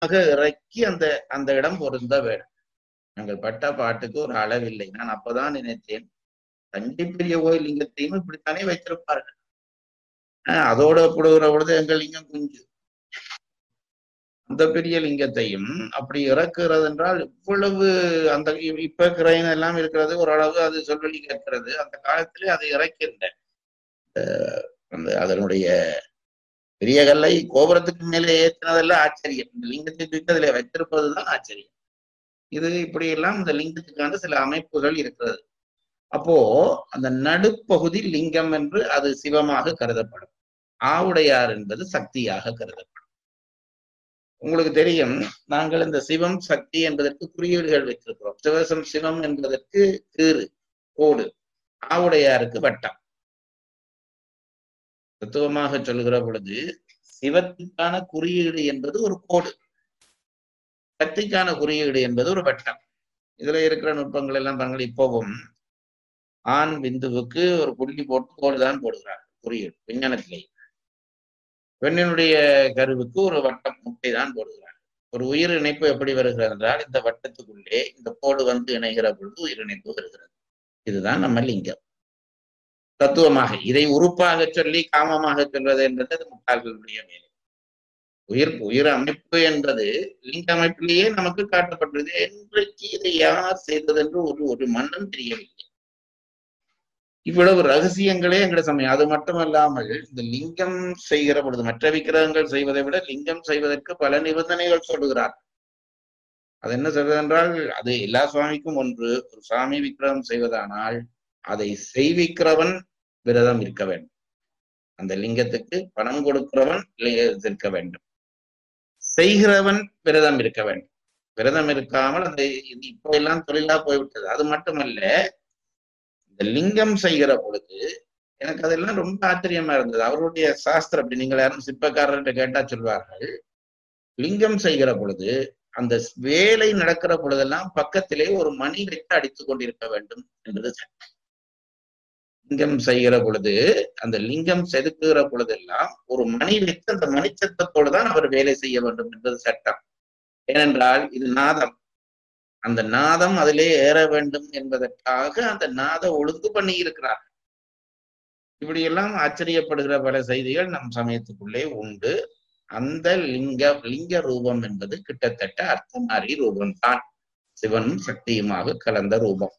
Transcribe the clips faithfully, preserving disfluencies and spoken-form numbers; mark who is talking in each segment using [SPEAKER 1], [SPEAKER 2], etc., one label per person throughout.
[SPEAKER 1] தத்துவமாக இறக்கி அந்த அந்த இடம் பொருந்த வேண்டும். நாங்கள் பட்ட பாட்டுக்கு ஒரு அளவில்லை. நான் அப்பதான் நினைத்தேன், தஞ்சை பெரிய கோயில் லிங்கத்தையும் இப்படித்தானே வைத்திருப்பார்கள். ஆஹ் அதோட ஒப்பிடுகிற பொழுது எங்கள் லிங்கம் குஞ்சு. அந்த பெரிய லிங்கத்தையும் அப்படி இறக்குறது என்றால் இவ்வளவு அந்த இப்ப கிரைன் எல்லாம் இருக்கிறது, ஓரளவு அது சொல்வழி கேட்கிறது. அந்த காலத்திலே அதை இறக்கின்றேன். அந்த அதனுடைய பெரிய கல்லை கோபுரத்துக்கு மேலே ஏற்றினதெல்லாம் ஆச்சரியம். இந்த லிங்கத்தை தூக்கி அதில் வைத்திருப்பதுதான் ஆச்சரியம். இது இப்படி எல்லாம் இந்த லிங்கத்துக்கான சில அமைப்புகள் இருக்கிறது. அப்போ அந்த நடுப்பகுதி லிங்கம் என்று அது சிவமாக கருதப்படும். ஆவுடையார் என்பது சக்தியாக கருதப்படும். உங்களுக்கு தெரியும், நாங்கள் இந்த சிவம் சக்தி என்பதற்கு குறியீடுகள் வைத்திருக்கிறோம். சிவசம் சிவம் என்பதற்கு கீறு கோடு, ஆவுடையாருக்கு வட்டம். தத்துவமாக சொல்லுகிற பொழுது சிவத்துக்கான குறியீடு என்பது ஒரு கோடு, சக்திக்கான குறியீடு என்பது ஒரு வட்டம். இதுல இருக்கிற நுட்பங்கள் எல்லாம் பாருங்கள். இப்போவும் ஆண் பிந்துவுக்கு ஒரு புள்ளி போட்டு கோடுதான் போடுகிறார் குறியீடு விஞ்ஞானத்திலே. பெண்ணினுடைய கருவுக்கு ஒரு வட்டம் முட்டை தான் போடுகிறார். ஒரு உயிர் இணைப்பு எப்படி வருகிறது என்றால், இந்த வட்டத்துக்குள்ளே இந்த கோடு வந்து இணைகிற பொழுது உயிர் இணைப்பு வருகிறது. இதுதான் நம்ம லிங்கம். தத்துவமாக இதை உறுப்பாக சொல்லி காமமாக சொல்வது என்பது அது முட்டாள்களுடைய மேலே. உயிர் உயிர் அமைப்பு என்பது லிங்க அமைப்பிலேயே நமக்கு காட்டப்பட்டது. இன்றைக்கு இதை யார் செய்தது என்று ஒரு ஒரு மண்ணும் தெரியவில்லை. இவ்வளவு ரகசியங்களே எங்கட சமயம். அது மட்டுமல்லாமல் இந்த லிங்கம் செய்கிற பொழுது மற்ற விக்கிரகங்கள் செய்வதை விட லிங்கம் செய்வதற்கு பல நிபந்தனைகள் சொல்லுகிறார். அது என்ன சொல்றது என்றால், அது எல்லா சுவாமிக்கும் ஒன்று. ஒரு சாமி விக்கிரகம் செய்வதானால் அதை செய்விக்கிறவன் விரதம் இருக்க வேண்டும். அந்த லிங்கத்துக்கு பணம் கொடுக்கிறவன் இருக்க வேண்டும், செய்கிறவன் விரதம் இருக்க வேண்டும். விரதம் இருக்காமல் அந்த இப்போ எல்லாம் தொழிலா போய்விட்டது. அது மட்டுமல்ல, இந்த லிங்கம் செய்கிற பொழுது எனக்கு அதெல்லாம் ரொம்ப ஆச்சரியமா இருந்தது. அவருடைய சாஸ்திரம் அப்படி, நீங்கள் யாரும் சிற்பக்காரர்கிட்ட கேட்டா சொல்வார்கள், லிங்கம் செய்கிற பொழுது அந்த வேலை நடக்கிற பொழுதெல்லாம் பக்கத்திலே ஒரு மணி வைத்து அடித்துக் கொண்டிருக்க வேண்டும் என்பது சட்டம். லிங்கம் செய்கிற பொழுது அந்த லிங்கம் செதுக்குகிற பொழுதெல்லாம் ஒரு மணி வைத்து அந்த மணிச்சத்தத்தோடு தான் அவர் வேலை செய்ய வேண்டும் என்பது சட்டம். ஏனென்றால் இது நாதம். அந்த நாதம் அதிலே ஏற வேண்டும் என்பதற்காக அந்த நாத ஒழுங்கு பண்ணி இருக்கிறார். இப்படியெல்லாம் ஆச்சரியப்படுகிற பல செய்திகள் நம் சமயத்துக்குள்ளே உண்டு. அந்த லிங்க லிங்க ரூபம் என்பது கிட்டத்தட்ட அர்த்தநாரி ரூபம்தான், சிவனும் சக்தியுமாக கலந்த ரூபம்.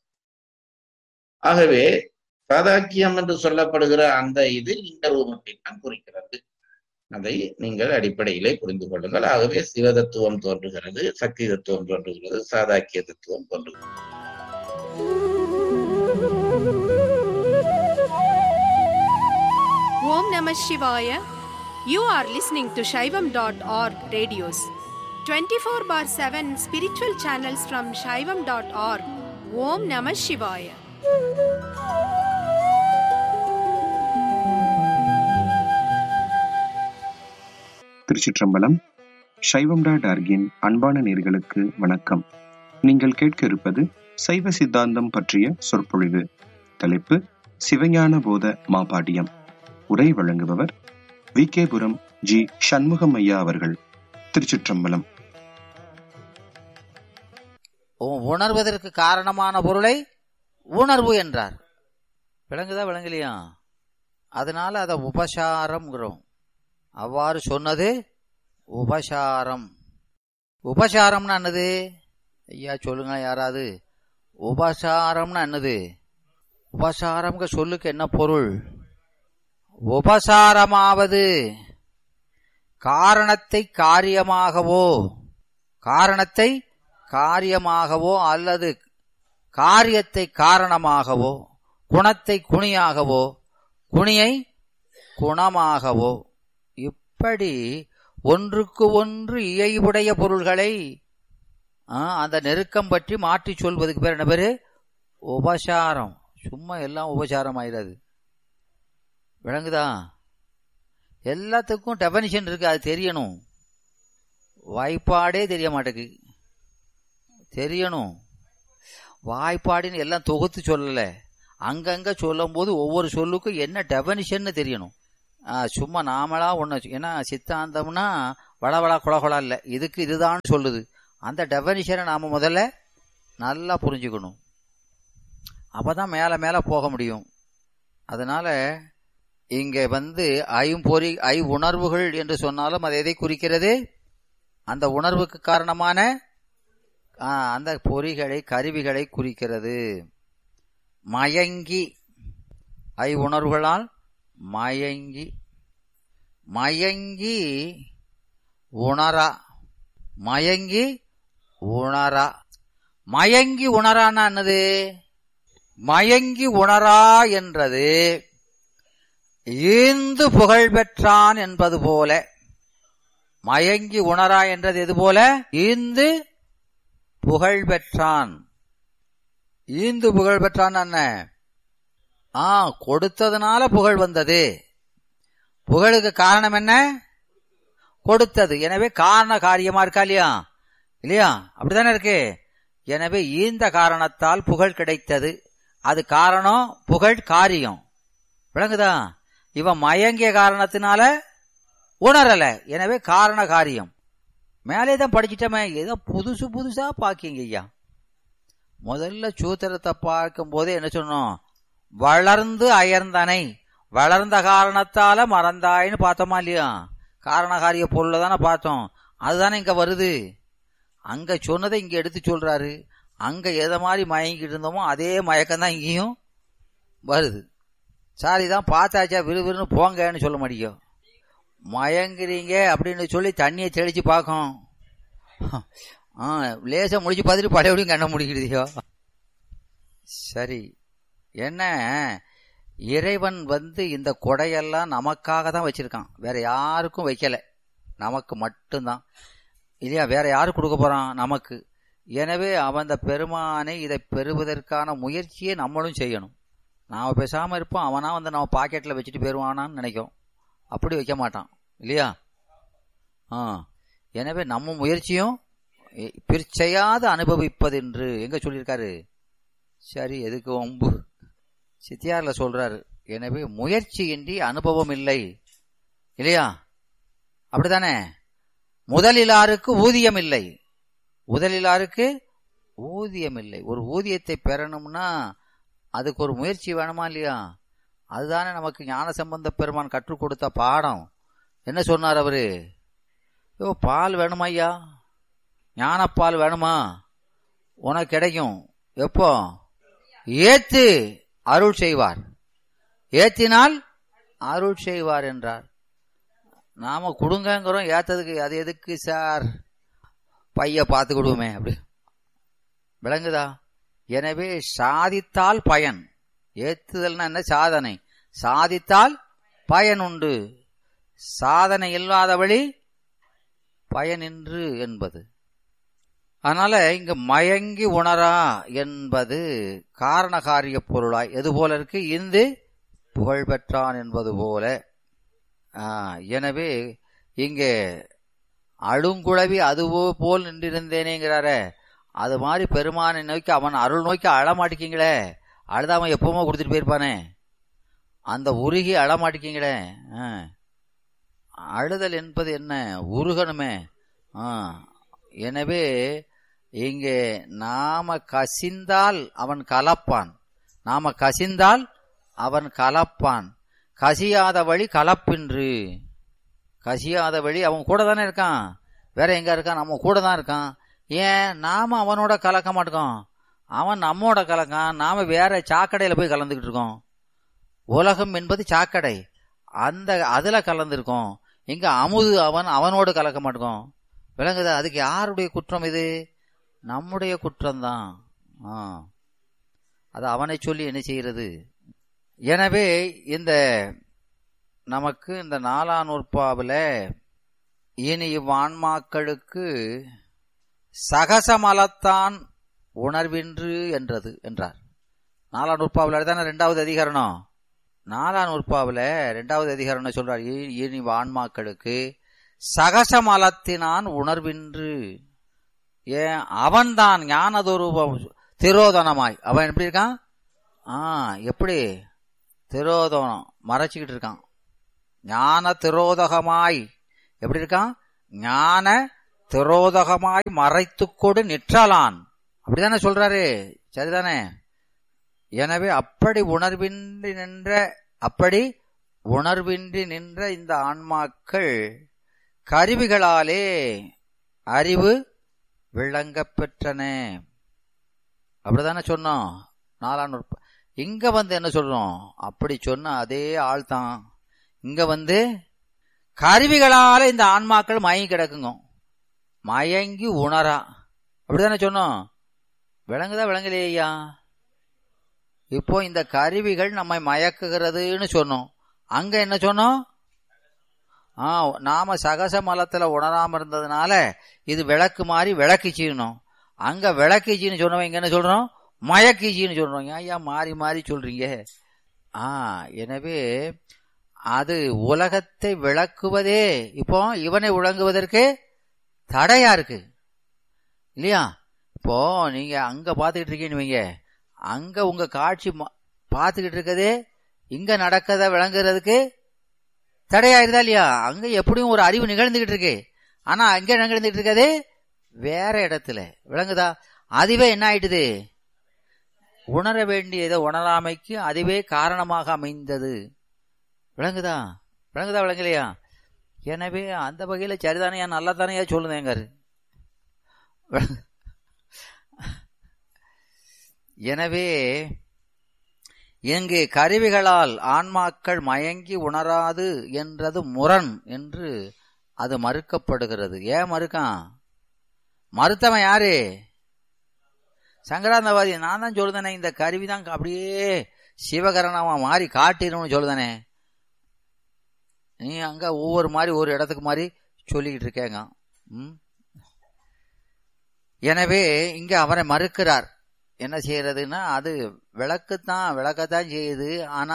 [SPEAKER 1] ஆகவே சாதாக்கியம் என்று சொல்லப்படுகிற அந்த இது லிங்க ரூபத்தை தான் குறிக்கிறது. அதை நீங்கள் அடிப்படையிலே புரிந்து கொள்ளுங்கள். ஆகவே சிவதத்துவம் தோன்றுகிறது, சக்தி தத்துவம் தோன்றுகிறது, சாதாக்கிய தத்துவம் தோன்றுகிறது.
[SPEAKER 2] Om Namah Shivaya. You are listening to Shaivam dot org radios. twenty-four bar seven spiritual channels from Shaivam dot org. Om Namah Shivaya.
[SPEAKER 3] திருச்சிற்றம்பலம். சைவம் டாட் ஆர்கின் அன்பான நேயர்களுக்கு வணக்கம். நீங்கள் கேட்க இருப்பது சைவ சித்தாந்தம் பற்றிய சொற்பொழிவு. தலைப்பு சிவஞான போத மாபாடியம். உரை வழங்குபவர் வி கே புரம் ஜி சண்முகம் ஐயா அவர்கள். திருச்சிற்றம்பலம்.
[SPEAKER 4] உணர்வதற்கு காரணமான பொருளை உணர்வு என்றார். விளங்குதா விளங்கலையா? அதனால அதை உபசாரம்ங்கிறோம். அவ்வாறு சொன்னது உபசாரம். உபசாரம்னா என்னது ஐயா சொல்லுங்க யாராவது? உபசாரம்னா என்னது? உபசாரம்ங்க சொல்லுக்கு என்ன பொருள்? உபசாரமாவது காரணத்தை காரியமாகவோ காரணத்தை காரியமாகவோ அல்லது காரியத்தை காரணமாகவோ குணத்தை குணியாகவோ குணியை குணமாகவோ இப்படி ஒன்றுக்கு ஒன்று இயைவுடைய பொருள்களை அந்த நெருக்கம் பற்றி மாற்றி சொல்வதுக்கு பேர் என்ன பேரு? உபசாரம். சும்மா எல்லாம் உபசாரம் ஆயிடாது. விளங்குதா? எல்லாத்துக்கும் டெபனிஷன் இருக்கு, அது தெரியணும். வாய்ப்பாடே தெரிய மாட்டேங்குது, தெரியணும். வாய்ப்பாடுன்னு எல்லாம் தொகுத்து சொல்லல, அங்கங்க சொல்லும் போது ஒவ்வொரு சொல்லுக்கும் என்ன டெபனிஷன் தெரியணும். சும்மா நாமளா ஒண்ணு. ஏன்னா சித்தாந்தம்னா வளவளா குளகுளா இல்ல, இதுக்கு இதுதான் சொல்லுது. அந்த டெபனிஷனை நாம முதல்ல நல்லா புரிஞ்சுக்கணும், அப்பதான் மேல மேல போக முடியும். அதனால இங்க வந்து ஐம்பொறி ஐ உணர்வுகள் என்று சொன்னாலும் அது எதை குறிக்கிறது? அந்த உணர்வுக்கு காரணமான அந்த பொறிகளை கருவிகளை குறிக்கிறது. மயங்கி ஐ உணர்வுகளால் மயங்கி மயங்கி உணரா மயங்கி உணரா மயங்கி உணரான்னா என்னது? மயங்கி உணரா என்றது ஈந்து புகழ் பெற்றான் என்பது போல. மயங்கி உணரா என்றது எது போல? ஈந்து புகழ் பெற்றான். ஈந்து புகழ் பெற்றான் என்ன? ஆ கொடுத்ததுனால புகழ் வந்தது. புகழுக்கு காரணம் என்ன? கொடுத்தது. எனவே காரண காரியமா இருக்கா இல்லையா? இல்லையா? அப்படித்தானே இருக்கு. எனவே ஈந்த காரணத்தால் புகழ் கிடைத்தது. அது காரணம், புகழ் காரியம். விளங்குதா? இவன் மயங்கிய காரணத்தினால உணரல, எனவே காரண காரியம். மேலே தான் படிச்சுட்டமே, ஏதோ புதுசு புதுசா பாக்கிங்க ஐயா. முதல்ல சூத்திரத்தை பார்க்கும் போதே என்ன சொன்னோம்? வளர்ந்து அயர்ந்தனை, வளர்ந்த காரணத்தால மறந்தாயின்னு பார்த்தோமா இல்லையா? காரணகாரிய பொருளை தானே பார்த்தோம். அதுதானே இங்க வருது. அங்க சொன்னதை இங்க எடுத்து சொல்றாரு. அங்க எதை மாதிரி மயங்கிட்டு இருந்தோமோ அதே மயக்கம் தான் இங்கேயும் வருது. சாரி தான் பார்த்தாச்சா, விறுவிறுன்னு போங்கன்னு சொல்ல மாட்டேங்க. மயங்குறீங்க அப்படின்னு சொல்லி தண்ணியை தெளிச்சு பார்க்கும். ஆ லேசா முடிச்சு பார்த்துட்டு பழையபடியும் கண்ண முடிக்கிறதையோ. சரி, என்ன இறைவன் வந்து இந்த கொடையெல்லாம் நமக்காக தான் வச்சிருக்கான், வேற யாருக்கும் வைக்கல, நமக்கு மட்டும்தான் இல்லையா? வேற யாரு கொடுக்க போறான்? நமக்கு. எனவே அவன் அந்த பெருமானை இதை பெறுவதற்கான முயற்சியை நம்மளும் செய்யணும். நாம பேசாம இருப்போம், அவனா வந்து நம்ம பாக்கெட்ல வச்சுட்டு போயிருவானான்னு நினைக்கும். அப்படி வைக்க மாட்டான் இல்லையா? ஆ எனவே நம்ம முயற்சியும் பிற்செய்யாது அனுபவிப்பது என்று எங்க சொல்லியிருக்காரு? சரி, எதுக்கு ஒம்பு சித்தியார்ல சொல்றாரு. எனவே முயற்சியின்றி அனுபவம் இல்லை இல்லையா? அப்படித்தானே? முதலிலாருக்கு ஊதியம் இல்லை, முதலிலாருக்கு ஊதியம் இல்லை. ஒரு ஊதியத்தை பெறணும்னா அதுக்கு ஒரு முயற்சி வேணுமா இல்லையா? அதுதானே நமக்கு ஞானசம்பந்த பெருமான் கற்றுக் கொடுத்த பாடம். என்ன சொன்னார் அவரு? யோ பால் வேணுமா ஐயா, ஞானப்பால் வேணுமா? உனக்கு கிடைக்கும். எப்போ? ஏத்து அருள் செய்வார், ஏத்தினால் அருள் செய்வார் என்றார். நாம கொடுங்கிறோம், ஏத்ததுக்கு அது எதுக்கு சார், பைய பார்த்து கொடுவோமே அப்படி. விளங்குதா? எனவே சாதித்தால் பயன். ஏத்துதல்னா என்ன? சாதனை. சாதித்தால் பயன் உண்டு, சாதனை இல்லாத வழி பயனின்று என்பது. அதனால இங்க மயங்கி உணரா என்பது காரணகாரிய பொருளாய் எது போல இருக்கு? இந்து புகழ் பெற்றான் என்பது போல. எனவே இங்கே அழுங்குழவி அதுவோ போல் நின்றிருந்தேனேங்கிறார, அது மாதிரி பெருமானை நோக்கி அவன் அருள் நோக்கி அழமாட்டிக்கீங்களே. அழுதாமன் எப்பவுமே கொடுத்துட்டு போயிருப்பானே, அந்த உருகி அழமாட்டிக்கீங்களே. அழுதல் என்பது என்ன? உருகணுமே. எனவே இங்கே நாம கசிந்தால் அவன் கலப்பான், நாம கசிந்தால் அவன் கலப்பான். கசியாத வழி கலப்பின்று. கசியாத வழி அவன் கூட தானே இருக்கான், வேற எங்க இருக்கான்? நம்ம கூட தான் இருக்கான். ஏன் நாம அவனோட கலக்க மாட்டோம், அவன் நம்மோட கலக்கான். நாம வேற சாக்கடையில போய் கலந்துகிட்டு இருக்கோம். உலகம் என்பது சாக்கடை, அந்த அதுல கலந்துருக்கோம். இங்க அமுது அவன் அவனோடு கலக்க மாட்டோம். விளங்குதா? அதுக்கு யாருடைய குற்றம் இது? நம்முடைய குற்றம்தான். அது அவனை சொல்லி என்ன செய்யறது? எனவே இந்த நமக்கு இந்த நாலாம் நூற்பாவில் இனி இவ்வான்மாக்களுக்கு சகசமலத்தான் உணர்வின்று என்றது என்றார். நாலாம் நூற்பாவில் தானே ரெண்டாவது அதிகரணம். நாலாம் நூற்பாவில் ரெண்டாவது அதிகரணம் சொல்றார், இனி ஆன்மாக்களுக்கு சகசமலத்தினான் உணர்வின்று. ஏன்? அவன்தான் ஞானதொரூபம் திரோதனமாய். அவன் எப்படி இருக்கான்? ஆ எப்படி திரோதனம் மறைச்சிக்கிட்டு இருக்கான். ஞான திரோதகமாய் எப்படி இருக்கான்? ஞான திரோதகமாய் மறைத்துக்கொடு நிற்றலான். அப்படிதானே சொல்றாரு, சரிதானே? எனவே அப்படி உணர்வின்றி நின்ற அப்படி உணர்வின்றி நின்ற இந்த ஆன்மாக்கள் கருவிகளாலே அறிவு விளங்க பெற்றன. அப்படிதானே சொன்னோம் நாலாம் நூற்ப. இங்க வந்து என்ன சொல்றோம்? அப்படி சொன்ன அதே ஆள் தான் இங்க வந்து கருவிகளால இந்த ஆன்மாக்கள் மயங்கி கிடக்குங்க, மயங்கி உணரா. அப்படிதானே சொன்னோம்? விளங்குதா விளங்கலையா? இப்போ இந்த கருவிகள் நம்மை மயக்குகிறதுன்னு சொன்னோம். அங்க என்ன சொன்னோம்? ஆ நாம சகச மலத்துல உணராம இருந்ததுனால இது விளக்கு மாதிரி விளக்கிச்சிடணும். அங்க விளக்கிச்சின்னு சொன்னவங்க இங்க என்ன சொல்றோம்? மயக்கிச்சின்னு சொல்றோம். ஐயா மாறி மாறி சொல்றீங்க. ஆ எனவே அது உலகத்தை விளக்குவதே இப்போ இவனை விளங்குவதற்கு தடையா இருக்கு இல்லையா? இப்போ நீங்க அங்க பாத்துக்கிட்டு இருக்கீங்கன்னு வைங்க, அங்க உங்க காட்சி பாத்துக்கிட்டு இருக்கதே இங்க நடக்கத விளங்குறதுக்கு தடையாயிருதா இல்லையா? அங்க எப்படியும் ஒரு அறிவு நிகழ்ந்துகிட்டு இருக்கு, ஆனா அங்க நிகழ்ந்துட்டு இருக்கதே வேற இடத்துல. விளங்குதா? அதுவே என்ன ஆயிட்டுது? உணர வேண்டியதை உணராமைக்கு அதுவே காரணமாக அமைந்தது. விளங்குதா? விளங்குதா விளங்கலையா? எனவே அந்த வகையில சரிதானையா நல்லா தானையா சொல்லுதேங்காரு. எனவே இங்கு கருவிகளால் ஆன்மாக்கள் மயங்கி உணராது என்றது முரண் என்று அது மறுக்கப்படுகிறது. ஏன் மறுக்கான்? மறுத்தவன் யாரு? சங்கராந்தவாதி. நான் தான் சொல்லுதானே இந்த கருவி தான் அப்படியே சிவகரணமா மாறி காட்டிடும் சொல்லுதானே. நீ அங்க ஒவ்வொரு மாதிரி ஒரு இடத்துக்கு மாதிரி சொல்லிக்கிட்டு இருக்கேங்க. ம் எனவே இங்க அவரை மறுக்கிறார். என்ன செய்யறதுன்னா அது விளக்குத்தான் விளக்கத்தான் செய்யுது. ஆனா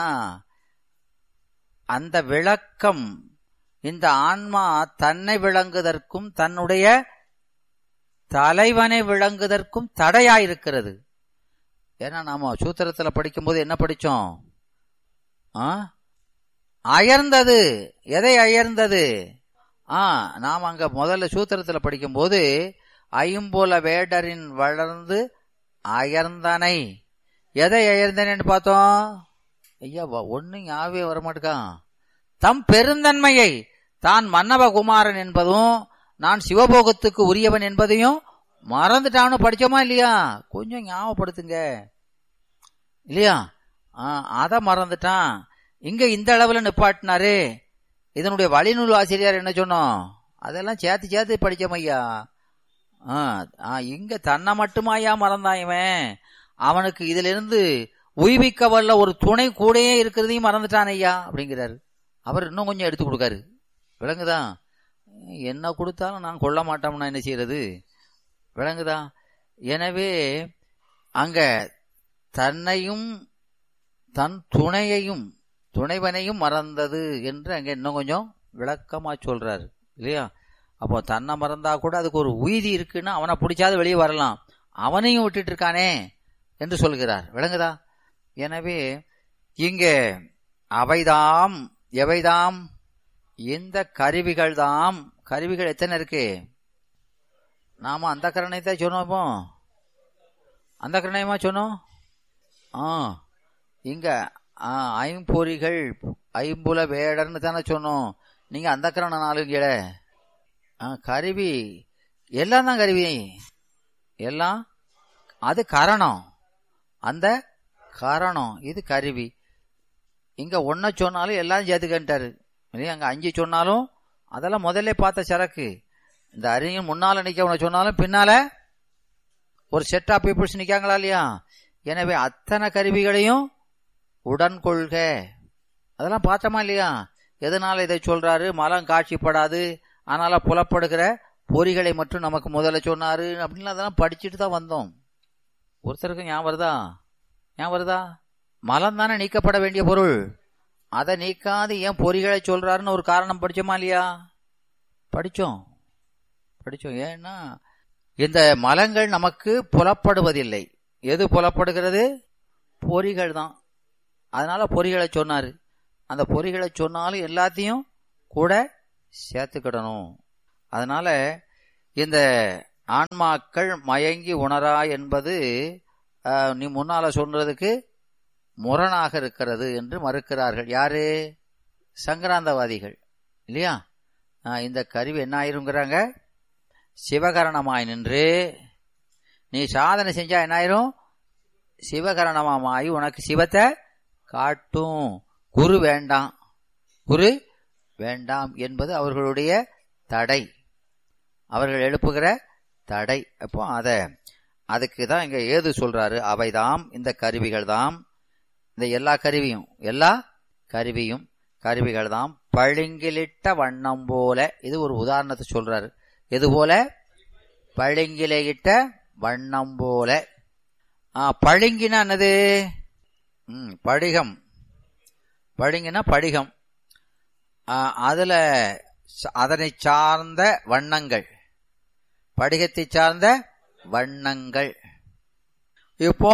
[SPEAKER 4] அந்த விளக்கம் இந்த ஆன்மா தன்னை விளங்குதற்கும் தன்னுடைய தலைவனை விளங்குதற்கும் தடையாயிருக்கிறது. ஏன்னா நாம சூத்திரத்துல படிக்கும் போது என்ன படிச்சோம்? அயர்ந்தது. எதை அயர்ந்தது? ஆ நாம் அங்க முதல்ல சூத்திரத்துல படிக்கும் போது ஐம்புல வேடரின் வளர்ந்து அயர்ந்தனை. எதை அயர்ந்தனு பார்த்தோம்? ஐயா ஒன்னும் ஞாபகமே வரமாட்டேக்கான். தம் பெருந்தன்மையை தான் மன்னவகுமாரன் என்பதும் நான் சிவபோகத்துக்கு உரியவன் என்பதையும் மறந்துட்டான்னு படிச்சோமா இல்லையா? கொஞ்சம் ஞாபகப்படுத்துங்க இல்லையா? அத மறந்துட்டான். இங்க இந்த அளவுல நிப்பாட்டினாரு. இதனுடைய வழிநூல் ஆசிரியர் என்ன சொன்னோம்? அதெல்லாம் சேர்த்து சேர்த்து படிச்சோம் ஐயா. இங்க தன்னை மட்டுமாயா மறந்தான் இவன். அவனுக்கு இதுல இருந்து உய்விக்க வல்ல ஒரு துணை கூடயே இருக்கிறதையும் மறந்துட்டான் ஐயா அப்படிங்கிறாரு. அவர் இன்னும் கொஞ்சம் எடுத்து கொடுக்காரு. விளங்குதா? என்ன கொடுத்தாலும் நான் கொள்ள மாட்டோம்னா என்ன செய்யறது? விளங்குதா? எனவே அங்க தன்னையும் தன் துணையையும் துணைவனையும் மறந்தது என்று அங்க இன்னும் கொஞ்சம் விளக்கமா சொல்றாரு இல்லையா? அப்போ தன்னை மறந்தா கூட அதுக்கு ஒரு உய்தி இருக்குன்னு அவனை பிடிச்சாது வெளியே வரலாம், அவனையும் விட்டுட்டு இருக்கானே என்று சொல்கிறார். விளங்குதா? எனவே இங்க அவைதாம் எவைதாம் இந்த கருவிகள் தாம். கருவிகள் எத்தனை இருக்கு? நாம அந்த கரணத்தை சொன்னோம். அந்த கரணயமா சொன்னோம். ஆ இங்க ஐம்பொறிகள் ஐம்புல வேடர்னு தானே சொன்னோம். நீங்க அந்த கரண நாளுங்கட கருவி எல்லாம் தான் கருவி எல்லாம். அது கரணம், அந்த கரணம் இது கருவி. இங்க ஒன்ன சொன்னாலும் எல்லாம் சேர்த்துக்கிட்டாரு. அங்க அஞ்சு சொன்னாலும் அதெல்லாம் முதல்ல பார்த்த சரக்கு. இந்த அறிஞர் முன்னால நிக்க சொன்னாலும் பின்னால ஒரு செட் ஆஃப் பீப்புள்ஸ் நிக்காங்களா இல்லையா? எனவே அத்தனை கருவிகளையும் உடன் கொள்க அதெல்லாம் பார்த்தோமா இல்லையா? எதனால இதை சொல்றாரு? மலம் காட்சிப்படாது, ஆனால புலப்படுகிற பொறிகளை மட்டும் நமக்கு முதல்ல சொன்னாரு அப்படின்னு அதெல்லாம் படிச்சுட்டு தான் வந்தோம். ஒருத்தருக்கு ஞாபகம் வருதா? ஞாபகம் வருதா? மலம் தானே நீக்கப்பட வேண்டிய பொருள், அதை நீக்காது ஏன் பொறிகளை சொல்றாருன்னு ஒரு காரணம் படிச்சோமா இல்லையா? படிச்சோம் படிச்சோம் ஏன்னா இந்த மலங்கள் நமக்கு புலப்படுவதில்லை. எது புலப்படுகிறது? பொறிகள் தான். அதனால பொறிகளை சொன்னாரு. அந்த பொறிகளை சொன்னாலும் எல்லாத்தையும் கூட சேர்த்துக்கிடணும். அதனால இந்த ஆன்மாக்கள் மயங்கி உணரா என்பது நீ முன்னால சொல்றதுக்கு முரணாக இருக்கிறது என்று மறுக்கிறார்கள். யாரு? சங்கராந்தவாதிகள் இல்லையா? இந்த கருவி என்ன ஆயிருங்கிறாங்க? சிவகரணமாய் நின்று நீ சாதனை செஞ்சா என்ன ஆயிரும்? சிவகரணமாயி உனக்கு சிவத்தை காட்டும். குரு வேண்டாம், குரு வேண்டாம் என்பது அவர்களுடைய தடை, அவர்கள் எழுப்புகிற தடை. அப்போ அத அதுக்கு தான் இங்க ஏது சொல்றாரு? அவைதாம் இந்த கருவிகள் தாம், இந்த எல்லா கருவியும் எல்லா கருவியும் கருவிகள் தாம் பளிங்கிலிட்ட வண்ணம் போல. இது ஒரு உதாரணத்தை சொல்றாரு. எது போல? பளிங்கிலிட்ட வண்ணம் போல. பளிங்கினா என்னது? ம் படிகம். பளிங்கினா படிகம். அதுல அதனை சார்ந்த வண்ணங்கள், படிகத்தை சார்ந்த வண்ணங்கள். இப்போ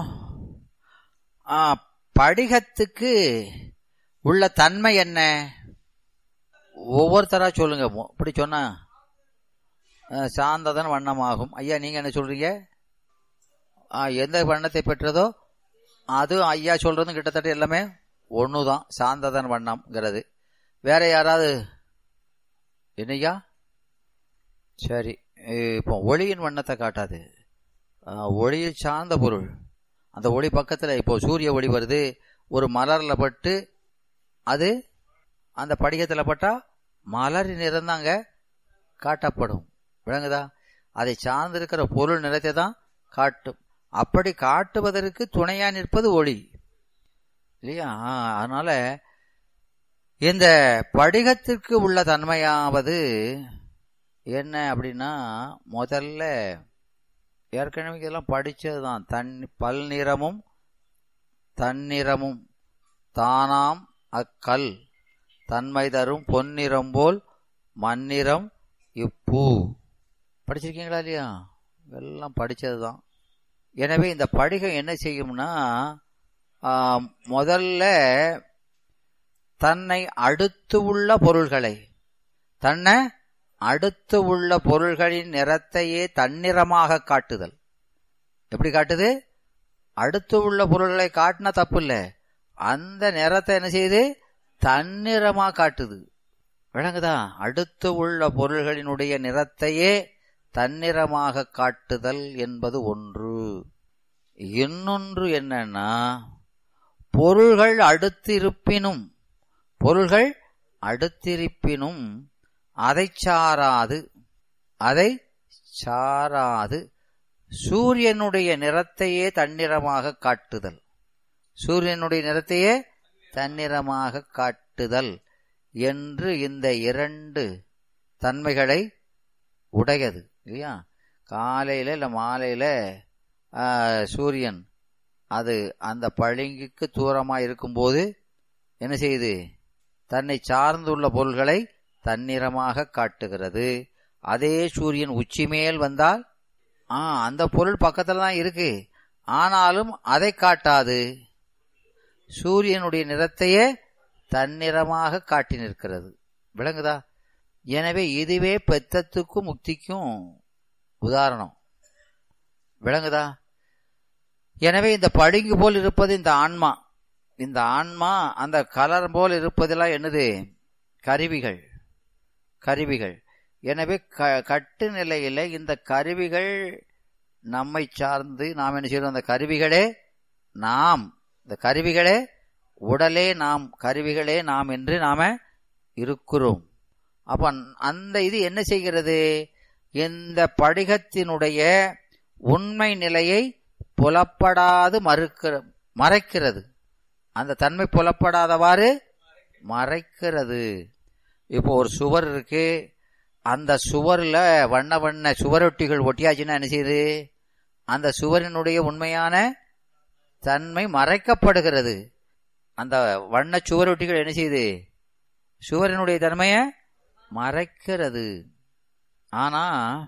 [SPEAKER 4] படிகத்துக்கு உள்ள தன்மை என்ன? ஒவ்வொருத்தரா சொல்லுங்க. இப்படி சொன்னா சார்ந்ததன் வண்ணமாகும். ஐயா நீங்க என்ன சொல்றீங்க? எந்த வண்ணத்தை பெற்றதோ அது ஐயா சொல்றதும் கிட்டத்தட்ட எல்லாமே ஒண்ணுதான், சார்ந்ததன் வண்ணம்ங்கிறது. வேற யாராவது என்னையா? சரி, இப்போ ஒளியின் வண்ணத்தை காட்டாது, ஒளியில் சார்ந்த பொருள். அந்த ஒளி பக்கத்துல இப்போ சூரிய ஒளி வருது, ஒரு மலர்ல பட்டு அது அந்த படிகத்துல பட்டா மலரின் நிறம் தாங்க காட்டப்படும். விளங்குதா? அதை சார்ந்திருக்கிற பொருள் நிறத்தை தான் காட்டும். அப்படி காட்டுவதற்கு துணையா நிற்பது ஒளி இல்லையா? அதனால இந்த படிகத்திற்கு உள்ள தன்மையாவது என்ன அப்படின்னா, முதல்ல ஏற்கனவே இதெல்லாம் படிச்சதுதான். தன் பல் நிறமும் தன்னிறமும் தானாம் அக்கல் தன்மை தரும் பொன்னிறம் போல் மண்ணிறம் இப்பூ. படிச்சிருக்கீங்களா இல்லையா? எல்லாம் படிச்சதுதான். எனவே இந்த படிகம் என்ன செய்யும்னா, முதல்ல தன்னை அடுத்து உள்ள பொருள்களை, தன்னை அடுத்து உள்ள பொருள்களின் நிறத்தையே தன்னிறமாக காட்டுதல். எப்படி காட்டுது? அடுத்து உள்ள பொருள்களை காட்டினா தப்பு இல்லை, அந்த நிறத்தை என்ன செய்யுது? தன்னிறமா காட்டுது. விளங்குதா? அடுத்து உள்ள பொருள்களினுடைய நிறத்தையே தன்னிறமாக காட்டுதல் என்பது ஒன்று. இன்னொன்று என்னன்னா, பொருள்கள் அடுத்திருப்பினும் பொருள்கள் அடுத்திருப்பினும் அதை சாராது அதை சாராது சூரியனுடைய நிறத்தையே தன்னிறமாக காட்டுதல். சூரியனுடைய நிறத்தையே தன்னிறமாக காட்டுதல் என்று இந்த இரண்டு தன்மைகளை உடையது இல்லையா? காலையில இல்ல மாலையில சூரியன் அது அந்த பளிங்குக்கு தூரமா இருக்கும்போது என்ன செய்யுது? தன்னை சார்ந்துள்ள பொருள்களை தன்னிறமாக காட்டுகிறது. அதே சூரியன் உச்சி மேல் வந்தால் ஆ அந்த பொருள் பக்கத்துல தான் இருக்கு, ஆனாலும் அதை காட்டாது, சூரியனுடைய நிறத்தையே தன்னிறமாக காட்டி நிற்கிறது. விளங்குதா? எனவே இதுவே பெத்தத்துக்கும் முக்திக்கும் உதாரணம். விளங்குதா? எனவே இந்த பளிங்கு போல் இருப்பது இந்த ஆன்மா. இந்த ஆன்மா அந்த கலர் போல் இருப்பதெல்லாம் என்னது? கருவிகள். கருவிகள். எனவே கட்டு நிலையில இந்த கருவிகள் நம்மை சார்ந்து நாம் என்ன செய்யறோம்? அந்த கருவிகளே நாம், இந்த கருவிகளே உடலே நாம், கருவிகளே நாம் என்று நாம இருக்கிறோம். அப்ப அந்த இது என்ன செய்கிறது? இந்த படிகத்தினுடைய உண்மை நிலையை புலப்படாது மறுக்கிற மறைக்கிறது. அந்த தன்மை புலப்படாதவாறு மறைக்கிறது. இப்போ ஒரு சுவர் இருக்கு, அந்த சுவர்ல வண்ண வண்ண சுவரொட்டிகள் ஒட்டியாச்சுன்னா என்ன செய்யுது? அந்த சுவரினுடைய உண்மையான தன்மை மறைக்கப்படுகிறது. அந்த வண்ண சுவரொட்டிகள் என்ன செய்யுது? சுவரினுடைய தன்மையை மறைக்கிறது. ஆனா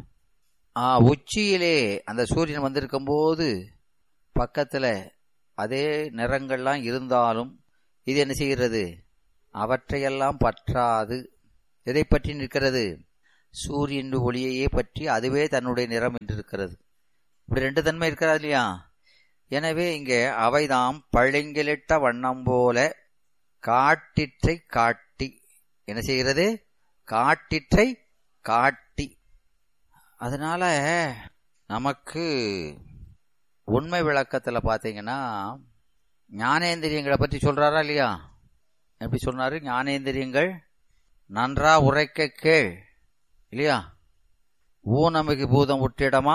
[SPEAKER 4] உச்சியிலே அந்த சூரியன் வந்திருக்கும் போது பக்கத்துல அதே நிறங்கள்லாம் இருந்தாலும் இது என்ன செய்கிறது? அவற்றையெல்லாம் பற்றாது எதை பற்றி நிற்கிறது? சூரியன் ஒளியையே பற்றி அதுவே தன்னுடைய நிறம் என்றிருக்கிறது. இப்படி ரெண்டு தன்மை இருக்கிறா இல்லையா? எனவே இங்கே அவைதாம் பளிங்கிலிட்ட வண்ணம் போல காட்டிற்றை காட்டி என்ன செய்கிறது? காட்டிற்றை காட்டி. அதனால நமக்கு உண்மை விளக்கத்துல பாத்தீங்கன்னா ஞானேந்திரியங்களை பற்றி சொல்றாரா இல்லையா? எப்படி சொன்னாரு? ஞானேந்திரியங்கள் நன்றா உரைக்க கேள் இல்லையா? ஊனமிகு பூதம் உற்றிடமா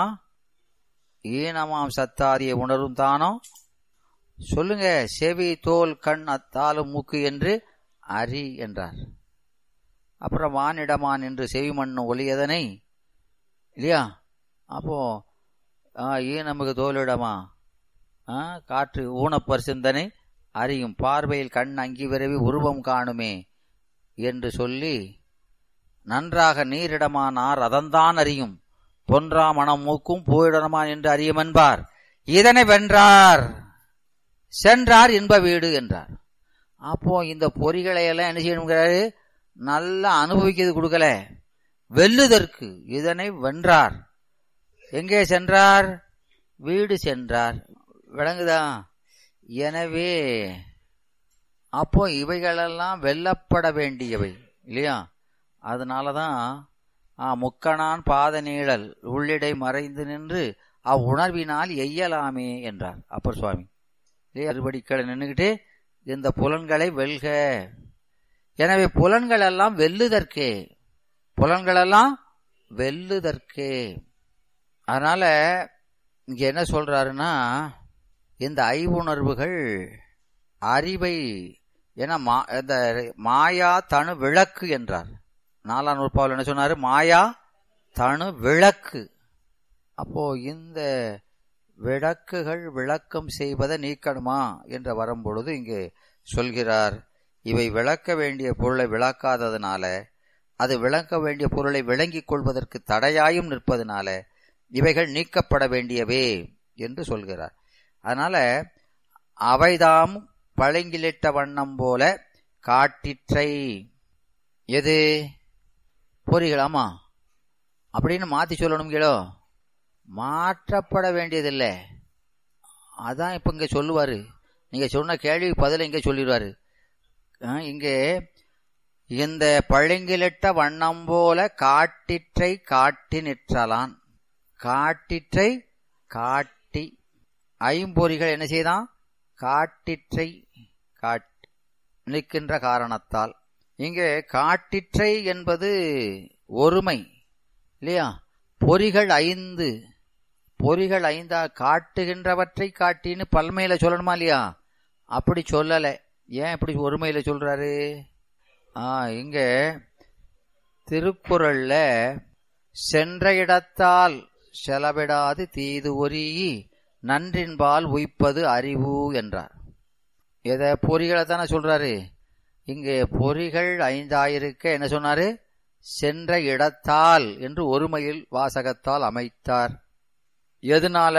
[SPEAKER 4] ஈனமாம் சத்தாரிய உணரும் தானோ சொல்லுங்க. செவி தோல் கண் அத்தாலும் மூக்கு என்று அறி என்றார். அப்புறம் வானிடமான் என்று செவி மண்ணு ஒளியதனை இல்லையா? அப்போ ஈனமிகு தோலிடமா காற்று ஊனப்பர் சிந்தனை அறியும் பார்வையில் கண் அங்கி விரவி உருவம் காணுமே என்று சொல்லி நன்றாக நீரிடமானார் அதன்தான் அறியும் பொன்றா மனம் மூக்கும் பூயிடமான் என்று அறியும் என்பார். இதனை வென்றார் சென்றார் இன்ப வீடு என்றார். அப்போ இந்த பொறிகளை எல்லாம் என்ன செய்யணுங்கிறாரு? நல்லா அனுபவிக்கிறது கொடுக்கல, வெல்லுதற்கு இதனை வென்றார். எங்கே சென்றார்? வீடு சென்றார். விளங்குதா? எனவே அப்போ இவைகளெல்லாம் வெல்லப்பட வேண்டியவை இல்லையா? அதனாலதான் முக்கணான் பாத நீழல் உள்ளிடை மறைந்து நின்று அவ்வுணர்வினால் எய்யலாமே என்றார் அப்பர் சுவாமி. அறுபடிக்களை நின்றுகிட்டு இந்த புலன்களை வெல்க. எனவே புலன்கள் எல்லாம் வெல்லுதற்கே, புலன்கள் எல்லாம் வெல்லுதற்கே. அதனால இங்க என்ன சொல்றாருன்னா, இந்த ஐவுணர்வுகள் அறிவை என மாயா தனு விளக்கு என்றார். நாலாம் நூற்பாவில் என்ன சொன்னாரு? மாயா தனு விளக்கு. அப்போ இந்த விளக்குகள் விளக்கம் செய்வதை நீக்கணுமா என்று வரும்பொழுது இங்கே சொல்கிறார், இவை விளக்க வேண்டிய பொருளை விளக்காததுனால, அது விளக்க வேண்டிய பொருளை விளங்கிக் கொள்வதற்கு தடையாயும் நிற்பதனால இவைகள் நீக்கப்பட வேண்டியவே என்று சொல்கிறார். அதனால அவைதாம் பளிங்கிலிட்ட வண்ணம் போல காட்டிற்றை எது பொறிகளாமா அப்படின்னு மாத்தி சொல்லணுங்களோ? மாற்றப்பட வேண்டியதில்லை. அதான் இப்ப இங்க சொல்லுவாரு. நீங்க சொன்ன கேள்வி பதில இங்க சொல்லிடுவாரு. இங்கே இந்த பளிங்கிலிட்ட வண்ணம் போல காட்டிற்றை காட்டி நிற்றலான். காட்டிற்றை காட்டி ஐம்பொறிகள் என்ன செய்தான்? காட்டிற்றை காட்டி நிற்கின்ற காரணத்தால் இங்கே காட்டிற்றை என்பது ஒருமை இல்லையா? பொறிகள் ஐந்து, பொறிகள் ஐந்தா காட்டுகின்றவற்றை காட்டின்னு பல்மையில சொல்லணுமா இல்லையா? அப்படி சொல்லலை. ஏன் இப்படி ஒருமையில சொல்றாரு? ஆஹ் இங்க திருக்குறள்ல சென்ற இடத்தால் செலவிடாது தீது ஒரி நன்றின்பால் உய்ப்பது அறிவு என்றார். எதை? பொறிகளை தானே சொல்றாரு. இங்கே பொறிகள் ஐந்தாயிருக்க என்ன சொன்னாரு? சென்ற இடத்தால் என்று ஒருமையில் வாசகத்தால் அமைத்தார். எதனால?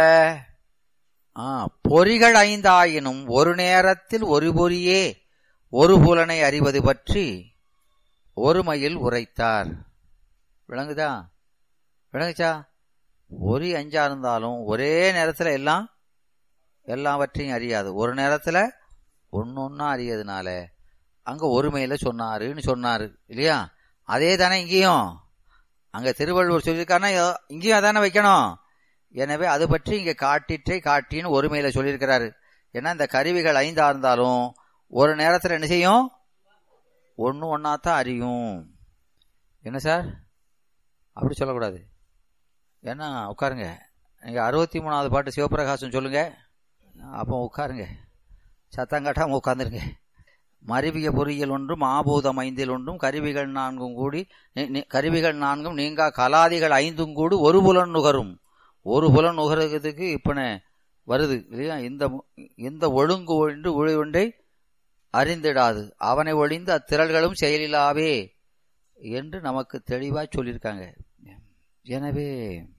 [SPEAKER 4] பொறிகள் ஐந்தாயினும் ஒரு நேரத்தில் ஒரு பொறியே ஒரு புலனை அறிவது பற்றி ஒருமையில் உரைத்தார். விளங்குதா? விளங்குச்சா? ஒரு அஞ்சா இருந்தாலும் ஒரே நேரத்துல எல்லாம் எல்லாவற்றையும் அறியாது, ஒரு நேரத்துல ஒன்னொன்னா அறியதுனால அங்க ஒருமையில சொன்னாருன்னு சொன்னாரு இல்லையா? அதே தானே இங்கேயும். அங்க திருவள்ளுவர் சொல்லியிருக்காருன்னா இங்கேயும் அதானே வைக்கணும். எனவே அது பற்றி இங்க காட்டிற்றை காட்டின்னு ஒருமையில சொல்லியிருக்கிறாரு. ஏன்னா இந்த கருவிகள் ஐந்தா இருந்தாலும் ஒரு நேரத்துல என்ன செய்யும்? ஒன்னு ஒன்னாத்தான் அறியும். என்ன சார் அப்படி சொல்லக்கூடாது. ஏன்னா உட்காருங்க. நீங்க அறுபத்தி மூணாவது பாட்டு சிவபிரகாசம் சொல்லுங்க. அப்போ உட்காருங்க, சத்தம் காட்டாம உட்கார்ந்துருங்க. மருவிய பொறியியல் ஒன்றும் ஆபூதம் ஐந்தில் ஒன்றும் கருவிகள் நான்கும் கூடி கருவிகள் நான்கும் நீங்கா கலாதிகள் ஐந்தும் கூடி ஒரு புலன் நுகரும். ஒரு புலன் நுகரத்துக்கு இப்ப வருது இல்லையா? இந்த இந்த ஒழுங்கு ஒன்று ஒளி ஒன்றை அறிந்திடாது அவனை ஒழிந்து அத்திரள்களும் செயலிலாவே என்று நமக்கு தெளிவா சொல்லியிருக்காங்க. எனவே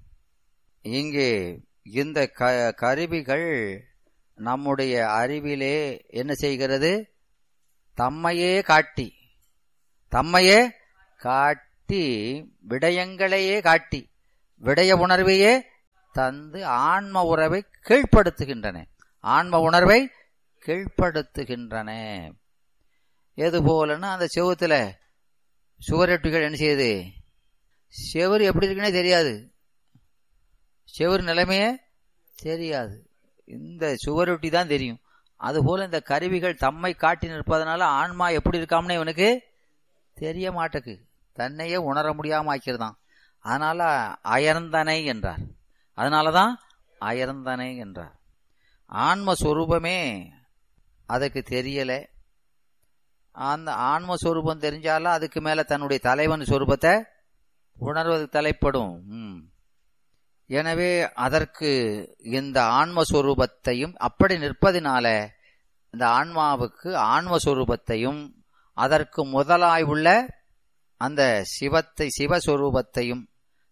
[SPEAKER 4] இங்கே இந்த கருவிகள் நம்முடைய அறிவிலே என்ன செய்கிறது? தம்மையே காட்டி தம்மையே காட்டி காட்டி விடயங்களையே காட்டி விடய உணர்வையே தந்து ஆன்ம உறவை கீழ்ப்படுத்துகின்றன. ஆன்ம உணர்வை கீழ்ப்படுத்துகின்றன. எது போலன்னா அந்த செவுத்துல சுவரொட்டிகள் என்ன செய்யுது? செவரு எப்படி இருக்குன்னே தெரியாது, செவரு நிலைமையே தெரியாது, இந்த சுவரொட்டி தான் தெரியும். அதுபோல இந்த கருவிகள் தம்மை காட்டி நிற்பதனால ஆன்மா எப்படி இருக்காம்னு இவனுக்கு தெரிய மாட்டேக்கு, தன்னையே உணர முடியாம ஆக்கிறதான். அதனால அயர்ந்தனை என்றார். அதனாலதான் அயர்ந்தனை என்றார். ஆன்மஸ்வரூபமே அதுக்கு தெரியல. அந்த ஆன்மஸ்வரூபம் தெரிஞ்சாலும் அதுக்கு மேல தன்னுடைய தலைவன் சொரூபத்தை உணர்வது தலைப்படும். எனவே அதற்கு இந்த ஆன்மஸ்வரூபத்தையும் அப்படி நிற்பதினால இந்த ஆன்மாவுக்கு ஆன்மஸ்வரூபத்தையும் அதற்கு முதலாய் உள்ள அந்த சிவத்தை சிவஸ்வரூபத்தையும்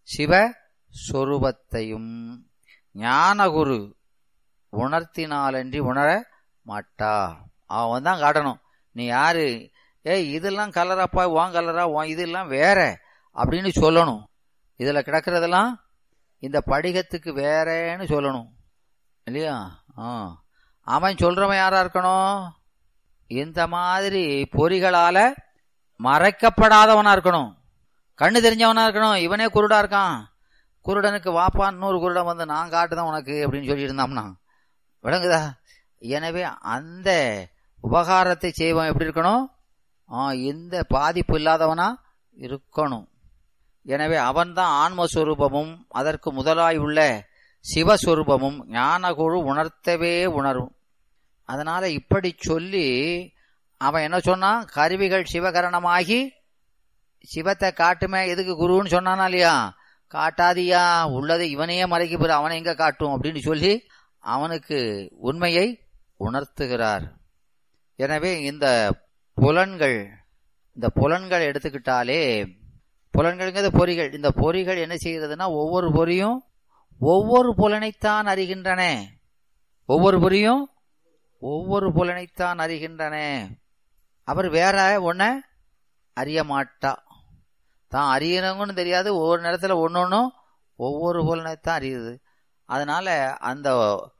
[SPEAKER 4] சிவஸ்வரூபத்தையும் ஞானகுரு உணர்த்தினாலன்றி உணர மாட்டா. அவன் தான் காட்டணும், நீ யாரு, ஏய் இதெல்லாம் கலராப்பா, வான் கலரா, வான் இதெல்லாம் வேற அப்படின்னு சொல்லணும். இதுல கிடக்கிறதெல்லாம் இந்த படிகத்துக்கு வேறேன்னு சொல்லணும் இல்லையா? ஆஹ் அவன் சொல்றவன் யாரா இருக்கணும்? இந்த மாதிரி பொறிகளால மறைக்கப்படாதவனா இருக்கணும், கண்ணு தெரிஞ்சவனா இருக்கணும். இவனே குருடா இருக்கான், குருடனுக்கு வாப்பா இன்னொரு குருடன் வந்து நான் காட்டுதான் உனக்கு அப்படின்னு சொல்லி இருந்தாம்னா விளங்குதா? எனவே அந்த உபகாரத்தை செய்வன் எப்படி இருக்கணும்? எந்த பாதிப்பு இல்லாதவனா இருக்கணும். எனவே அவன்தான் ஆன்மஸ்வரூபமும் அதற்கு முதலாய் உள்ள சிவஸ்வரூபமும் ஞானகுரு உணர்த்தவே உணரும். அதனால இப்படி சொல்லி அவன் என்ன சொன்னான்? கருவிகள் சிவகரணமாகி சிவத்தை காட்டுமே, எதுக்கு குருன்னு சொன்னானா இல்லையா? காட்டாதியா, உள்ளதை இவனையே மறைக்க போற, அவனை எங்க காட்டும் அப்படின்னு சொல்லி அவனுக்கு உண்மையை உணர்த்துகிறார். எனவே இந்த புலன்கள் இந்த புலன்கள் எடுத்துக்கிட்டாலே, புலன்கள்ங்கிறது பொறிகள். இந்த பொறிகள் என்ன செய்கிறதுனா ஒவ்வொரு பொறியும் ஒவ்வொரு புலனைத்தான் அறிகின்றன. ஒவ்வொரு பொறியும் ஒவ்வொரு புலனைத்தான் அறிகின்றன. அவர் வேற ஒன்ன அறிய மாட்டா, தான் அறியறவங்கன்னு தெரியாது. ஒவ்வொரு நேரத்துல ஒன்னொன்னும் ஒவ்வொரு புலனைத்தான் அறியுது. அதனால அந்த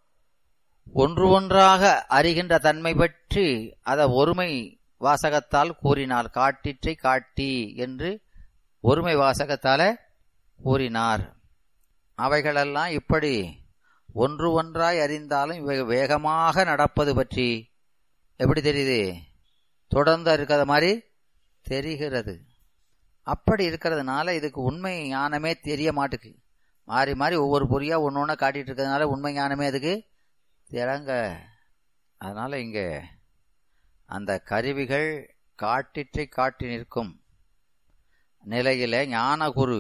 [SPEAKER 4] ஒன்று ஒன்றாக அறிகின்ற தன்மை பற்றி அதை ஒருமை வாசகத்தால் கூறினார். காட்டிற்றை காட்டி என்று ஒருமை வாசகத்தால கூறினார். அவைகளெல்லாம் இப்படி ஒன்று ஒன்றாய் அறிந்தாலும் இவை வேகமாக நடப்பது பற்றி எப்படி தெரியுது? தொடர்ந்து இருக்கிற மாதிரி தெரிகிறது. அப்படி இருக்கிறதுனால இதுக்கு உண்மை ஞானமே தெரிய மாட்டுக்கு. மாறி மாறி ஒவ்வொரு பொறியா ஒன்று ஒன்றா காட்டிட்டு இருக்கிறதுனால உண்மை ஞானமே அதுக்கு திறங்க. அதனால இங்க அந்த கருவிகள் காட்டிற்றை காட்டி நிற்கும் நிலையில ஞானகுரு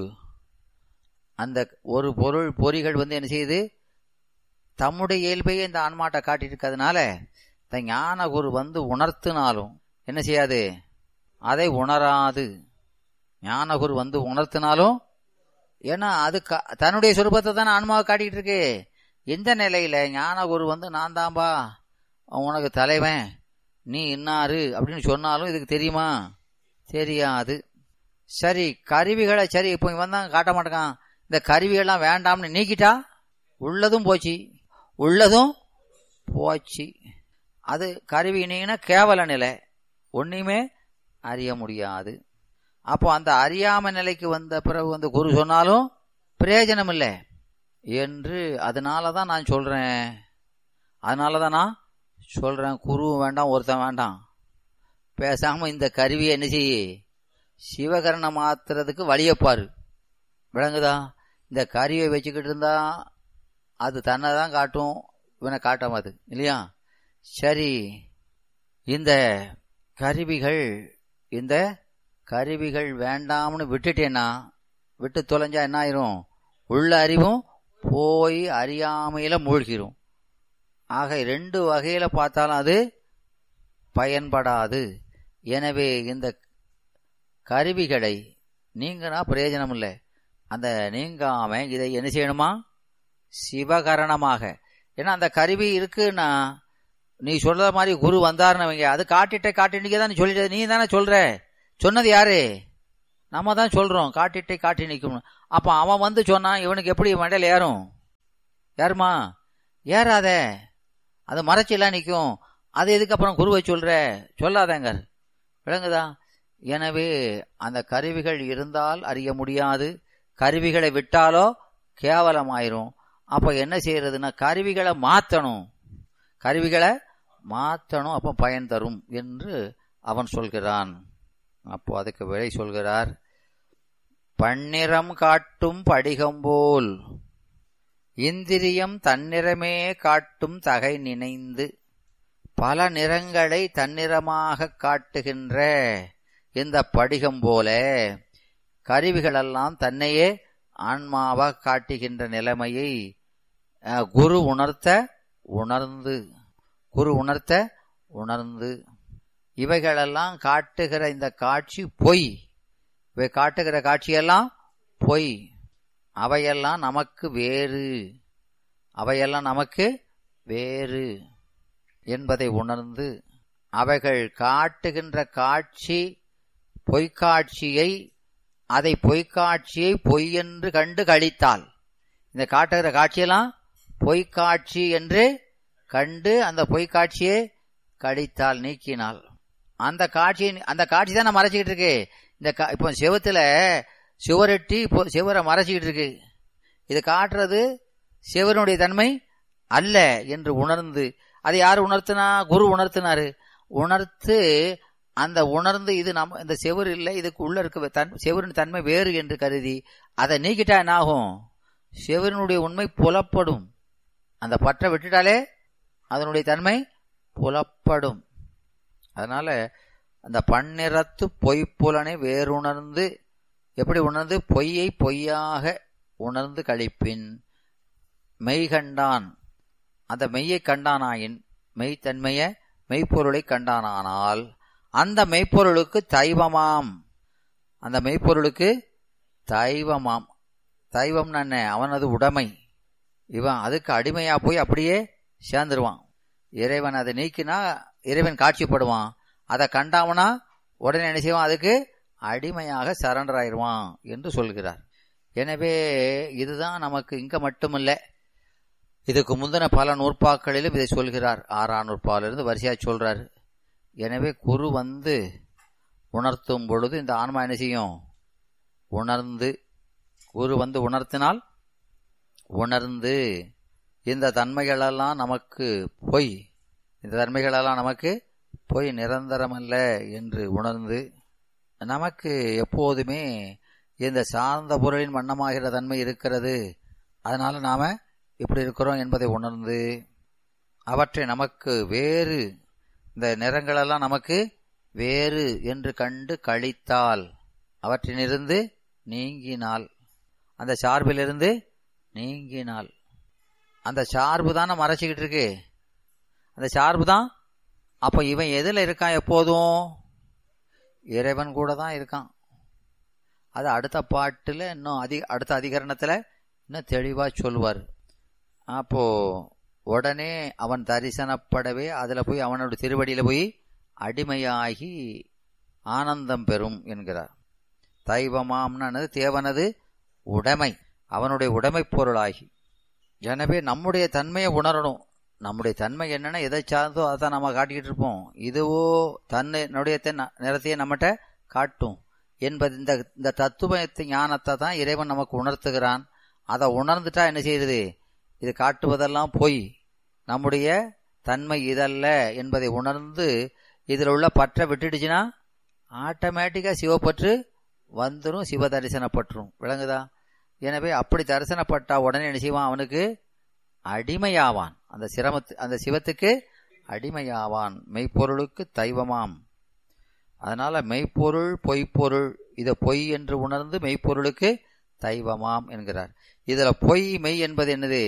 [SPEAKER 4] அந்த ஒரு பொருள் பொறிகள் வந்து என்ன செய்யுது? தம்முடைய இயல்பையே இந்த ஆன்மாட்டை காட்டிட்டு இருக்கிறதுனால இந்த ஞானகுரு வந்து உணர்த்தினாலும் என்ன செய்யாது? அதை உணராது. ஞானகுரு வந்து உணர்த்தினாலும், ஏன்னா அது தன்னுடைய சொரூபத்தை தானே ஆன்மாவை காட்டிட்டு இருக்கு. இந்த நிலையில ஞானகுரு வந்து நான் தான்பா உனக்கு தலைவன், நீ இன்னாரு அப்படின்னு சொன்னாலும் இதுக்கு தெரியுமா? தெரியாது. சரி, கருவிகளை சரி இப்போ இவன் தான் காட்ட மாட்டேங்கான், இந்த கருவிகள்லாம் வேண்டாம்னு நீக்கிட்டா உள்ளதும் போச்சு, உள்ளதும் போச்சு. அது கருவி நீங்கன்னா கேவல நிலை, ஒன்றையுமே அறிய முடியாது. அப்போ அந்த அறியாம நிலைக்கு வந்த பிறகு வந்து குரு சொன்னாலும் பிரயோஜனம் இல்லை என்று அதனாலதான் நான் சொல்றேன். அதனாலதான் நான் சொல்றேன், குரு வேண்டாம், ஒருத்தன் வேண்டாம், பேசாம இந்த கருவியை என்ன செய்ய சிவகரணம் மாத்துறதுக்கு வழியப்பாரு. விளங்குதா? இந்த கருவியை வச்சுக்கிட்டு இருந்தா அது தன்னை தான் காட்டும், இவனை காட்டாமது இல்லையா? சரி, இந்த கருவிகள் இந்த கருவிகள் வேண்டாம்னு விட்டுட்டேன்னா, விட்டு தொலைஞ்சா என்ன ஆயிரும்? உள்ள அறிவும் போய் அறியாமையில மூழ்கிரும். ஆக ரெண்டு வகையில பார்த்தாலும் அது பயன்படாது. எனவே இந்த கருவிகளை நீங்கனா பிரயோஜனம் இல்லை. அந்த நீங்காம இதை என்ன செய்யணுமா? சிவகரணமாக. ஏன்னா அந்த கருவி இருக்குன்னா நீ சொல்ற மாதிரி குரு வந்தாருன்னு வைங்க, அது காட்டிட்ட காட்டிட்டு தான் நீ சொல்லிட்டு நீ தானே சொல்ற. சொன்னது யாரு? நம்ம தான் சொல்றோம் காட்டிட்டே காட்டி நிற்கும். அப்ப அவன் வந்து சொன்னான், இவனுக்கு எப்படி மண்டையில ஏறும்? ஏறுமா? ஏறாத, அது மறைச்செல்லாம் நிற்கும். அது எதுக்கப்புறம் குருவை சொல்ற? சொல்லாதங்க, விளங்குதா? எனவே அந்த கருவிகள் இருந்தால் அறிய முடியாது, கருவிகளை விட்டாலோ கேவலமாயிரும். அப்ப என்ன செய்யறதுன்னா கருவிகளை மாத்தணும், கருவிகளை மாத்தணும், அப்ப பயன் தரும் என்று அவன் சொல்கிறான். அப்போ அதுக்கு விடை சொல்கிறார், பன்னிறம் காட்டும் படிகம்போல் இந்திரியம் தன்னிறமே காட்டும் தகை நினைந்து. பல நிறங்களை தன்னிறமாக காட்டுகின்ற இந்த படிகம் போல கருவிகளெல்லாம் தன்னையே ஆன்மாவாக காட்டுகின்ற நிலைமையை குரு உணர்த்த உணர்ந்து குரு உணர்த்த உணர்ந்து இவைகளெல்லாம் காட்டுகிற இந்த காட்சி பொய், இவை காட்டுகிற காட்சியெல்லாம் பொய், அவையெல்லாம் நமக்கு வேறு, அவையெல்லாம் நமக்கு வேறு என்பதை உணர்ந்து அவைகள் காட்டுகின்ற காட்சி பொய்க்காட்சியை, அதை பொய்க்காட்சியை பொய் என்று கண்டு கழித்தால், இந்த காட்டுகிற காட்சியெல்லாம் பொய்க்காட்சி என்று கண்டு அந்த பொய்க்காட்சியை கழித்தால், நீக்கினால், அந்த காட்சி அந்த காட்சி தான் நான் மறைச்சிக்கிட்டு இருக்கு. இந்த இப்போ சிவத்துல சிவரெட்டி இப்போ சிவரை மறைச்சிக்கிட்டு இருக்கு. இது காட்டுறது சிவனுடைய தன்மை அல்ல என்று உணர்ந்து, அதை யாரு உணர்த்தினா? குரு உணர்த்தினாரு. உணர்த்து அந்த உணர்ந்து இது நம்ம இந்த செவர் இல்லை, இதுக்கு உள்ள இருக்க தன் செவரின் தன்மை வேறு என்று கருதி அதை நீக்கிட்டா என்ன ஆகும்? செவரினுடைய உண்மை புலப்படும். அந்த பற்றை விட்டுட்டாலே அதனுடைய தன்மை புலப்படும். அதனால அந்த பன்னிறத்து பொய்ப்புலனை வேறுணர்ந்து, எப்படி உணர்ந்து? பொய்யை பொய்யாக உணர்ந்து கழிப்பின் மெய் கண்டான், அந்த மெய்யை கண்டானாயின், மெய்த்தன்மைய மெய்ப்பொருளை கண்டானால் அந்த மெய்ப்பொருளுக்கு தைவமாம், அந்த மெய்ப்பொருளுக்கு தைவமாம். தைவம்னு என்ன? அவனது உடைமை. இவன் அதுக்கு அடிமையா போய் அப்படியே சேர்ந்துருவான். இறைவன் அதை நீக்கினா இறைவன் காட்சிப்படுவான், அதை கண்டாவனா உடனே என்ன செய்வான்? அதுக்கு அடிமையாக சரண்டர் ஆயிடுவான் என்று சொல்கிறார். எனவே இதுதான் நமக்கு இங்க மட்டுமில்ல, இதுக்கு முந்தின பல நூற்பாக்களிலும் இதை சொல்கிறார். ஆறாம் நூற்பாலிருந்து வரிசையா சொல்றாரு. எனவே குரு வந்து உணர்த்தும் பொழுது இந்த ஆன்மா என்ன செய்யும்? உணர்ந்து, குரு வந்து உணர்த்தினால் உணர்ந்து இந்த தன்மைகளெல்லாம் நமக்கு பொய், இந்த தன்மைகளெல்லாம் நமக்கு பொய், நிரந்தரமல்ல என்று உணர்ந்து, நமக்கு எப்போதுமே இந்த சார்ந்த பொருளின் வண்ணமாகிற தன்மை இருக்கிறது, அதனால நாம இப்படி இருக்கிறோம் என்பதை உணர்ந்து, அவற்றை நமக்கு வேறு, இந்த நிறங்களெல்லாம் நமக்கு வேறு என்று கண்டு கழித்தால், அவற்றினிருந்து நீங்கினால், அந்த சார்பிலிருந்து நீங்கினால், அந்த சார்பு தானே மறைச்சிக்கிட்டு இருக்கு, அந்த சார்பு தான். அப்ப இவன் எதுல இருக்கான்? எப்போதும் இறைவன் கூட தான் இருக்கான். அது அடுத்த பாட்டுல இன்னும் அதிக அடுத்த அதிகரணத்துல இன்னும் தெளிவா சொல்லுவார். அப்போ உடனே அவன் தரிசனப்படவே அதுல போய் அவனோட திருவடியில போய் அடிமையாகி ஆனந்தம் பெறும் என்கிறார். தைவமாம்னது தேவனது உடைமை, அவனுடைய உடைமை பொருளாகி. எனவே நம்முடைய தன்மையை உணரணும். நம்முடைய தன்மை என்னன்னா எதை சார்ந்தோ அதான் நம்ம காட்டிக்கிட்டு இருப்போம். இதுவோ தன்னுடைய நிறத்தையே நம்மகிட்ட காட்டும் என்பது இந்த இந்த தத்துவத்தை ஞானத்தை தான் இறைவன் நமக்கு உணர்த்துகிறான். அதை உணர்ந்துட்டா என்ன செய்யுது? இது காட்டுவதெல்லாம் பொய், நம்முடைய தன்மை இதல்ல என்பதை உணர்ந்து இதில் உள்ள பற்றை விட்டுடுச்சுன்னா ஆட்டோமேட்டிக்கா சிவப்பற்று வந்துடும், சிவ தரிசனப்பற்றும். விளங்குதா? எனவே அப்படி தரிசனப்பட்டா உடனே என்ன செய்வான்? அவனுக்கு அடிமையாவான், அந்த சிரமத்து அந்த சிவத்துக்கு அடிமையாவான். மெய்ப்பொருளுக்கு தைவமாம். அதனால மெய்ப்பொருள் பொய்ப்பொருள், இதை பொய் என்று உணர்ந்து மெய்ப்பொருளுக்கு தைவமாம் என்கிறார். இதுல பொய் மெய் என்பது என்னது?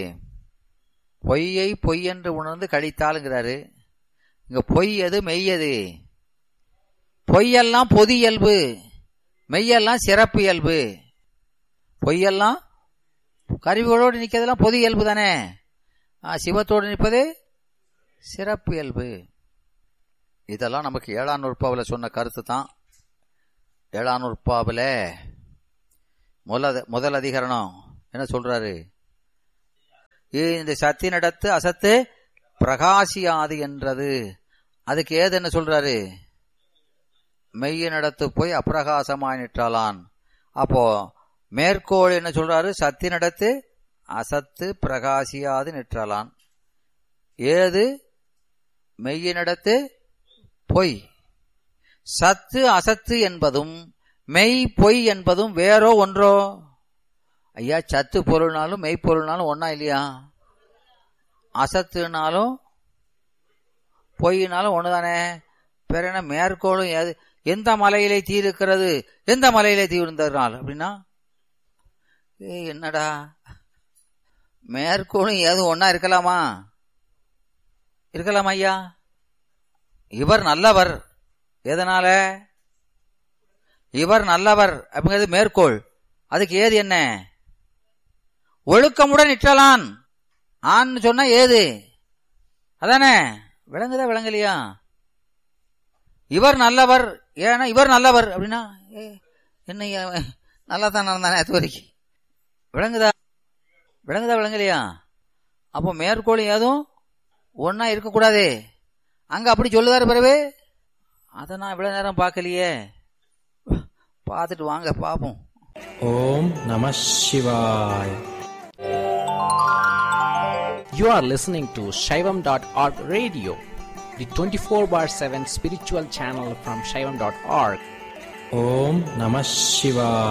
[SPEAKER 4] பொய்யை பொய் என்று உணர்ந்து கழித்தாளுங்கிறாரு. இங்க பொய் எது மெய் எது? பொய்யெல்லாம் பொது இயல்பு, மெய்யெல்லாம் சிறப்பு இயல்பு. பொய்யெல்லாம் கருவிகளோடு நிற்கிறதெல்லாம் பொது இயல்பு தானே, சிவத்தோடு நிற்பது சிறப்பு இயல்பு. இதெல்லாம் நமக்கு ஏழாம் நூற்பாவில் சொன்ன கருத்து தான். ஏழாம் நூற்பாவில முதல் முதல் அதிகரணம் என்ன சொல்றாரு? இந்த சத்தினிடத்து அசத்து பிரகாசியாது என்றது. அதுக்கு ஏது என்ன சொல்றாரு? மெய்யினிடத்து போய் அப்பிரகாசமாய் நிற்றாளான். அப்போ மேற்கோள் என்ன சொல்றாரு? சத்தினிடத்து அசத்து பிரகாசியாது நிற்றாளான். ஏது? மெய்யினிடத்து பொய். சத்து அசத்து என்பதும் மெய் பொய் என்பதும் வேறோ ஒன்றோ? ஐயா, சத்து பொருள்னாலும் மெய்ப்பொருள்னாலும் ஒன்னா இல்லையா? அசத்துனாலும் பொய்னாலும் ஒண்ணுதானே. வேற என்ன? மேற்கோளும் ஏது? எந்த மலையிலே தீ இருக்கிறது, எந்த மலையிலே தீ விழுந்தால் அப்படின்னா ஏ என்னடா, மேற்கோளும் ஏது ஒன்னா இருக்கலாமா? இருக்கலாம் ஐயா. இவர் நல்லவர், எதனால? இவர் நல்லவர் அப்படிங்கிறது மேற்கோள். அதுக்கு ஏது என்ன? ஒழுக்கமுடன் நிற்றலான். ஆன்னு சொன்னா ஏது? அதானே. விளங்குதா விளங்கலையா? இவர் நல்லவர், ஏன்னா இவர் நல்லவர் அப்படின்னா என்ன? நல்லா தான் நடந்தானே அது வரைக்கும். விளங்குதா விளங்குதா விளங்கலையா? அப்போ மேற்கோள் ஏதும் ஒன்னா இருக்கக்கூடாது. அங்க அப்படி சொல்லுதாரு பிறகு. அதை நான் இவ்வளவு நேரம் பார்க்கலையே. பார்த்துட்டு வாங்க பாப்போம்.
[SPEAKER 5] ஓம் நம சிவாய். You are listening to Shaivam dot org radio, the twenty-four bar seven spiritual channel from Shaivam dot org. Om Namah Shivaya.